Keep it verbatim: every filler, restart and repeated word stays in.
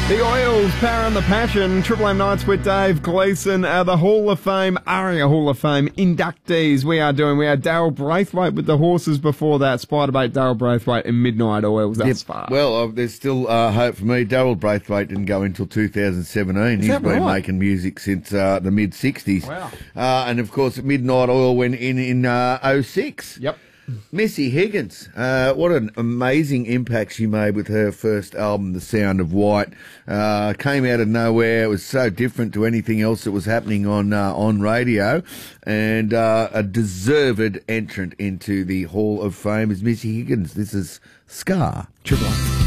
The Oils, Power and the Passion, Triple M Nights with Dave Gleeson, uh, the Hall of Fame, ARIA Hall of Fame inductees. We are doing, we had Daryl Braithwaite with the horses before that, Spiderbait, Daryl Braithwaite and Midnight Oils thus Yep. far. Well, uh, there's still uh, hope for me. Daryl Braithwaite didn't go until two thousand seventeen. Is He's that been right? making music since uh, the mid-sixties. Wow. Uh, and, of course, Midnight Oil went in in uh, oh six. Yep. Missy Higgins, uh, what an amazing impact she made with her first album, The Sound of White. Uh, came out of nowhere. It was so different to anything else that was happening on uh, on radio. And uh, a deserved entrant into the Hall of Fame is Missy Higgins. This is Scar. Triple M.